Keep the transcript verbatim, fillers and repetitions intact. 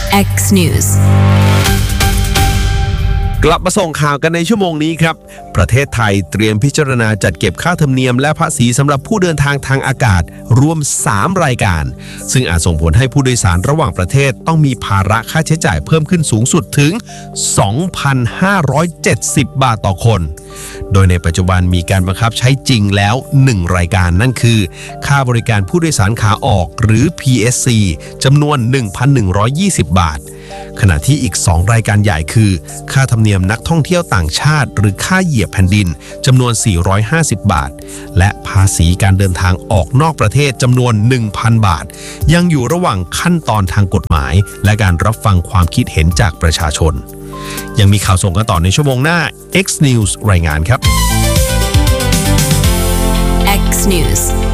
X News กลับมาส่งข่าวกันในชั่วโมงนี้ครับประเทศไทยเตรียมพิจารณาจัดเก็บค่าธรรมเนียมและภาษีสำหรับผู้เดินทางทางอากาศรวมสามรายการซึ่งอาจส่งผลให้ผู้โดยสารระหว่างประเทศต้องมีภาระค่าใช้จ่ายเพิ่มขึ้นสูงสุดถึง สองพันห้าร้อยเจ็ดสิบ บาทต่อคนโดยในปัจจุบันมีการบังคับใช้จริงแล้วหนึ่งรายการนั่นคือค่าบริการผู้โดยสารขาออกหรือ พี เอส ซี จำนวน หนึ่งพันหนึ่งร้อยยี่สิบ บาทขณะที่อีกสองรายการใหญ่คือค่าธรรมเนียมนักท่องเที่ยวต่างชาติหรือค่าเหยียบแผ่นดินจำนวนสี่ร้อยห้าสิบบาทและภาษีการเดินทางออกนอกประเทศจำนวน หนึ่งพัน บาทยังอยู่ระหว่างขั้นตอนทางกฎหมายและการรับฟังความคิดเห็นจากประชาชนยังมีข่าวส่งกันต่อในชั่วโมงหน้า X News รายงานครับ X News